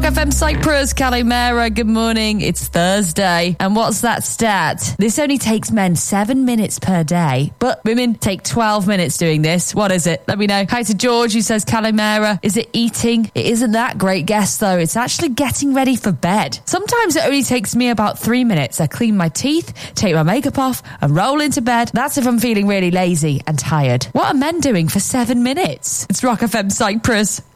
Rock FM Cyprus, Calimera, good morning. It's Thursday. And what's that stat? This only takes men 7 minutes per day, but women take 12 minutes doing this. What is it? Let me know. Hi to George, who says Calimera. Is it eating? It isn't that great guess, though. It's actually getting ready for bed. Sometimes it only takes me about 3 minutes. I clean my teeth, take my makeup off, and roll into bed. That's if I'm feeling really lazy and tired. What are men doing for 7 minutes? It's Rock FM Cyprus.